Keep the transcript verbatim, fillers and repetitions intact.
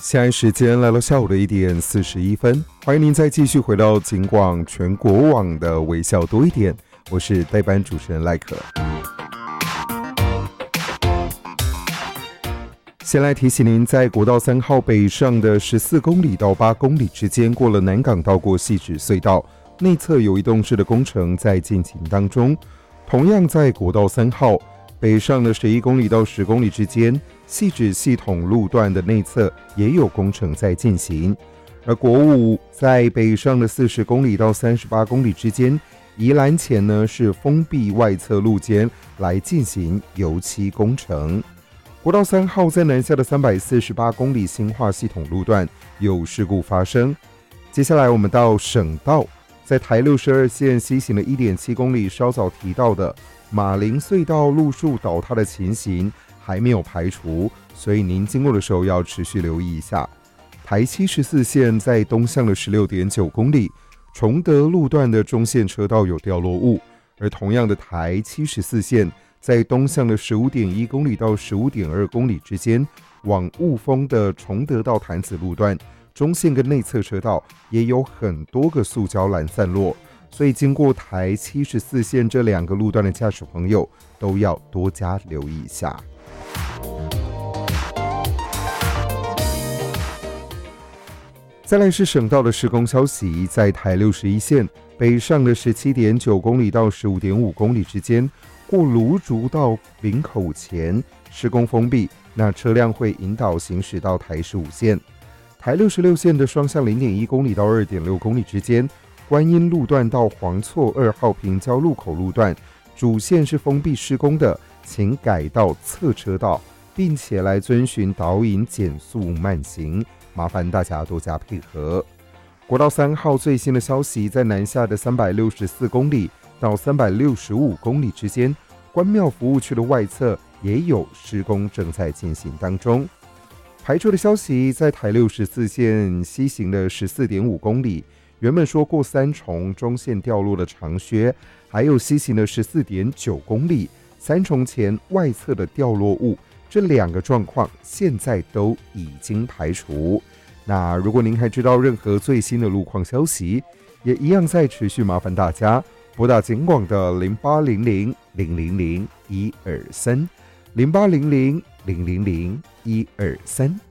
现在时间来到下午的一点四十一分，欢迎您再继续回到警广全国网的微笑多一点，我是代班主持人赖可。先来提醒您，在国道三号北上的十四公里到八公里之间，过了南港道过汐止隧道，内侧有移动式的工程在进行当中。同样在国道三号北上的十一公里到十公里之间，汐止系统路段的内侧也有工程在进行。而国五在北上的四十公里到三十八公里之间，宜兰前呢是封闭外侧路肩来进行油漆工程。国道三号在南下的三百四十八公里新化系统路段有事故发生。接下来我们到省道，在台六十二线西行的 一点七公里，稍早提到的马林隧道路树倒塌的情形还没有排除，所以您经过的时候要持续留意一下。台七十四线在东向的 十六点九公里，崇德路段的中线车道有掉落物，而同样的台七十四线在东向的 十五点一公里到 十五点二公里之间，往雾峰的崇德到潭子路段中线跟内侧车道也有很多个塑胶栏散落，所以经过台七十四线这两个路段的驾驶朋友都要多加留意一下。再来是省道的施工消息，在台六十一线北上的 十七点九公里到 十五点五公里之间，过芦竹到林口前施工封闭，那车辆会引导行驶到台十五线。台六十六线的双向 零点一公里到 二点六公里之间，观音路段到黄厝二号平交路口路段主线是封闭施工的，请改道侧车道，并且来遵循导引减速慢行，麻烦大家多加配合。国道三号最新的消息，在南下的三百六十四公里到三百六十五公里之间，关庙服务区的外侧也有施工正在进行当中。排除的消息，在台六十四线西行的 十四点五公里，原本说过三重中线掉落的长靴，还有西行的 十四点九公里，三重前外侧的掉落物，这两个状况现在都已经排除。那如果您还知道任何最新的路况消息，也一样再持续麻烦大家拨打警广的零八零零零零零一二三 零八零零零零零一二三。